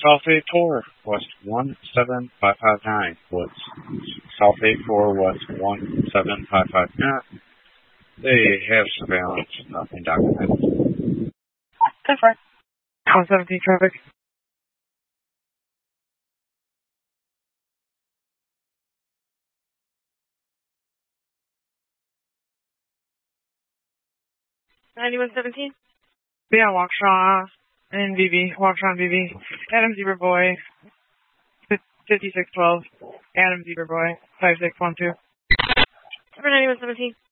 South 84, West 17559, Woods. South 84, West 17559. They have surveillance, nothing documented. That's right. 117 traffic. $91.17? Yeah, Waukesha and BB. Waukesha and BB. Adam Zebra Boy. 5612. Adam Zebra Boy. 5612. Number 9117.